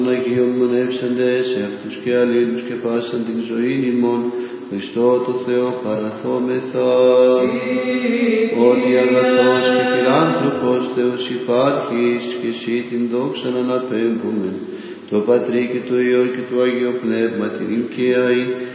Αγίων μονεύσαντες εαυτούς και αλλήλους και πάσαν την ζωήν ημών, Χριστό το Θεό παραθόμεθα. Ότι αγαθός και φιλάνθρωπος Θεός υπάρχεις και εσύ την δόξαν αναπέμπουμε, το Πατρί και το Υιό και το Άγιο Πνεύμα την και αεί